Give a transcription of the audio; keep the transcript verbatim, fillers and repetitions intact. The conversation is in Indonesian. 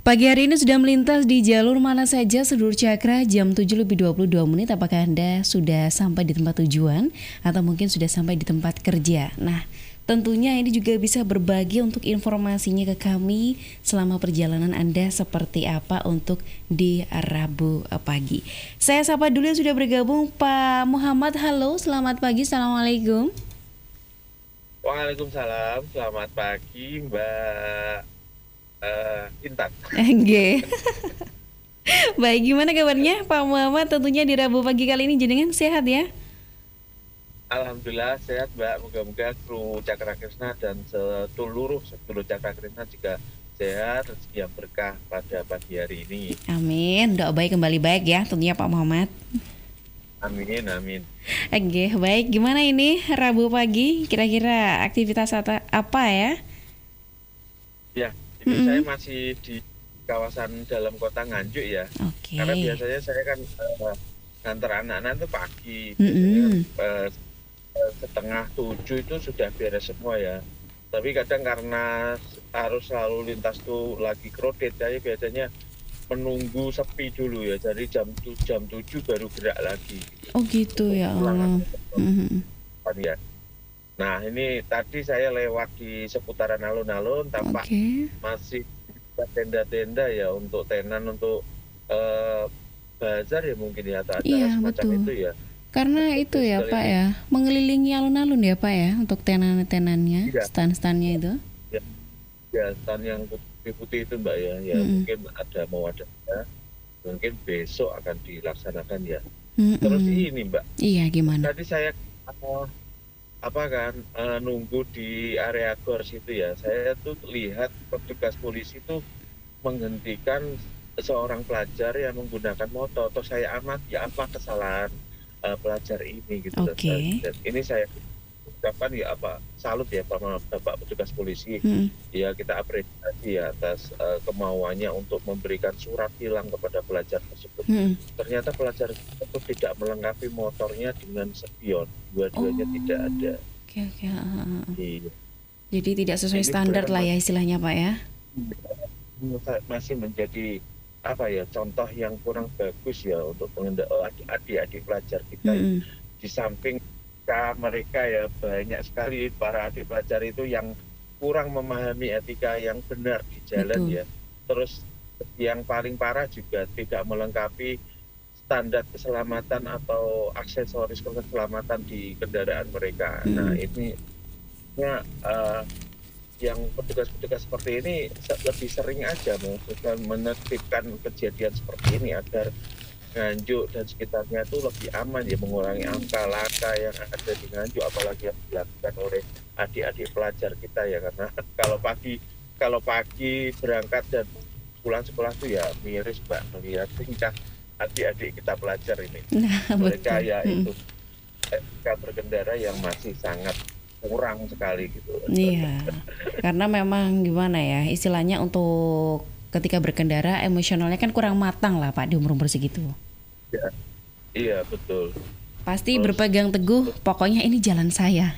Pagi hari ini sudah melintas di jalur mana saja Sedur Cakra jam tujuh lebih dua puluh dua menit. Apakah Anda sudah sampai di tempat tujuan atau mungkin sudah sampai di tempat kerja? Nah, tentunya ini juga bisa berbagi untuk informasinya ke kami selama perjalanan Anda seperti apa untuk di Rabu pagi. Saya sapa dulu yang sudah bergabung, Pak Muhammad. Halo, selamat pagi. Assalamualaikum. Waalaikumsalam, selamat pagi Mbak uh, Intan. Oke. Baik, gimana kabarnya Pak Muhammad? Tentunya di Rabu pagi kali ini jenengan sehat ya? Alhamdulillah sehat Mbak, moga-moga kru Cakra Krisna dan seluruh seluruh Cakra Krisna juga sehat, rezeki yang berkah pada pagi hari ini. Amin, doa baik kembali baik ya tentunya Pak Muhammad. Amin, amin. Oke, baik. Gimana ini Rabu pagi? Kira-kira aktivitas apa ya? Ya, ini Mm-mm. saya masih di kawasan dalam kota Nganjuk ya. Oke. Karena biasanya saya kan uh, nganter anak-anak itu pagi. Mm-mm. Biasanya, uh, setengah tujuh itu sudah beres semua ya. Tapi kadang karena arus lalu lintas tuh lagi crowded, saya biasanya menunggu sepi dulu ya, jadi jam jam tujuh baru gerak lagi. Oh gitu ya Allah. Mm-hmm. Ya. Nah ini tadi saya lewat di seputaran alun-alun, tampak okay. masih tenda-tenda ya untuk tenan untuk uh, bazar ya mungkin ya atau acara iya, semacam betul. itu ya. Karena itu ya Pak ya, mengelilingi alun-alun ya Pak ya untuk tenan-tenannya, ya. Stand-standnya itu. Ya, ya stand yang putih itu Mbak ya, ya mm-hmm. mungkin ada mau ada ya. Mungkin besok akan dilaksanakan ya. Mm-hmm. Terus ini Mbak. Iya gimana? Tadi saya uh, apa kan uh, nunggu di area gor situ ya. Saya tuh lihat petugas polisi tuh menghentikan seorang pelajar yang menggunakan motor. Terus saya amati ya apa kesalahan uh, pelajar ini gitu. Okay. Dan, dan ini saya ucapkan ya apa salut ya Bapak, Bapak petugas polisi. Hmm. Ya kita apresiasi ya atas uh, kemauannya untuk memberikan surat tilang kepada pelajar tersebut. Hmm. Ternyata pelajar itu tidak melengkapi motornya dengan spion, dua-duanya oh. tidak ada. Oke okay, oke. Okay. Iya. Jadi tidak sesuai Jadi standar lah ya istilahnya Pak ya. Masih menjadi apa ya contoh yang kurang bagus ya untuk adik-adik pelajar kita. Hmm. Di samping mereka ya banyak sekali para adik pelajar itu yang kurang memahami etika yang benar di jalan. Betul. Ya. Terus yang paling parah juga tidak melengkapi standar keselamatan atau aksesoris keselamatan di kendaraan mereka. Hmm. Nah ini ya, uh, yang petugas-petugas seperti ini lebih sering aja maksudnya menertibkan kejadian seperti ini agar Nganjuk dan sekitarnya itu lebih aman ya, mengurangi angka laka yang ada di Nganjuk apalagi yang dilakukan oleh adik-adik pelajar kita ya, karena kalau pagi kalau pagi berangkat dan pulang sekolah tuh ya miris Mbak melihat tingkah adik-adik kita pelajar ini. Nah, mereka betul. Ya hmm. itu mereka berkendara yang masih sangat kurang sekali gitu. Iya. Karena memang gimana ya istilahnya untuk ketika berkendara emosionalnya kan kurang matang lah Pak di umur-umur segitu. Ya, iya betul. Pasti Terus, berpegang teguh, pokoknya ini jalan saya